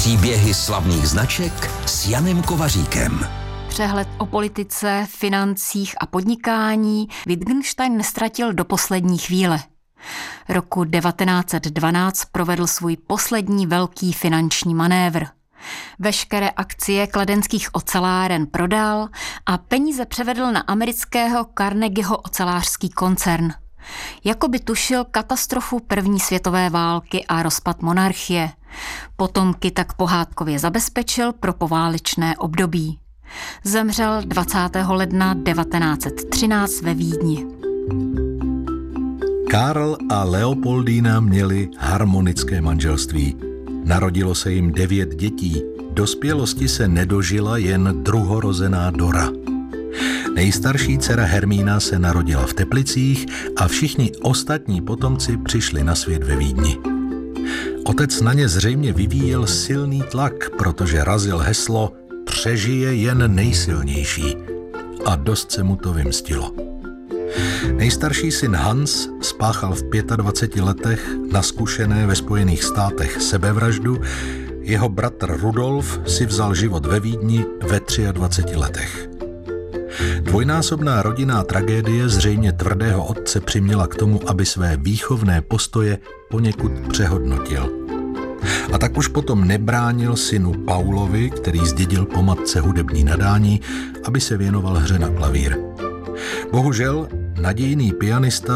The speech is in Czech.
Příběhy slavných značek s Janem Kovaříkem. Přehled o politice, financích a podnikání Wittgenstein neztratil do poslední chvíle. Roku 1912 provedl svůj poslední velký finanční manévr. Veškeré akcie kladenských oceláren prodal a peníze převedl na amerického Carnegieho ocelářský koncern. Jakoby tušil katastrofu první světové války a rozpad monarchie. Potomky tak pohádkově zabezpečil pro poválečné období. Zemřel 20. ledna 1913 ve Vídni. Karl a Leopoldína měli harmonické manželství. Narodilo se jim 9 dětí. Dospělosti se nedožila jen druhorozená Dora. Nejstarší dcera Hermína se narodila v Teplicích a všichni ostatní potomci přišli na svět ve Vídni. Otec na ně zřejmě vyvíjel silný tlak, protože razil heslo "Přežije jen nejsilnější" a dost se mu to vymstilo. Nejstarší syn Hans spáchal v 25 letech na zkušené ve Spojených státech sebevraždu, jeho bratr Rudolf si vzal život ve Vídni ve 23 letech. Dvojnásobná rodinná tragédie zřejmě tvrdého otce přiměla k tomu, aby své výchovné postoje poněkud přehodnotil. A tak už potom nebránil synu Paulovi, který zdědil po matce hudební nadání, aby se věnoval hře na klavír. Bohužel nadějný pianista